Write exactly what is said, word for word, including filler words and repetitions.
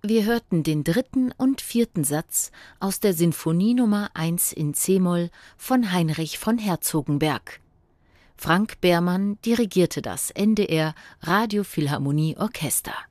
Wir hörten den dritten und vierten Satz aus der Sinfonie Nummer eins in c-Moll von Heinrich von Herzogenberg. Frank Behrmann dirigierte das N D R Radiophilharmonie Orchester.